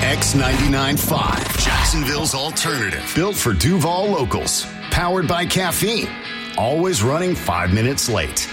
X99.5, Jacksonville's alternative. Built for Duval locals. Powered by caffeine. Always running 5 minutes late.